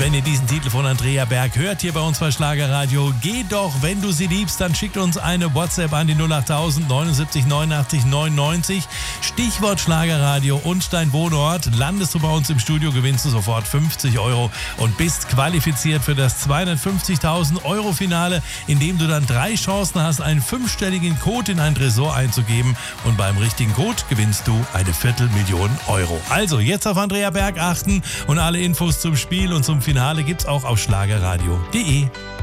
wenn ihr diesen Titel von Andrea Berg hört hier bei uns bei Schlagerradio, geh doch, wenn du sie liebst, dann schickt uns eine WhatsApp an die 08000 79 89 99. Stichwort Schlagerradio und dein Wohnort. Landest du bei uns im Studio, gewinnst du sofort 50 € und bist qualifiziert für das 250.000 € Finale, in dem du dann 3 Chancen hast, einen 5-stelligen Code in ein Tresor einzugeben und beim richtigen Code gewinnst du eine 250.000 €. Also jetzt auf Andrea Berg achten und alle Infos zum Spiel und zum Finale gibt's auch auf schlagerradio.de.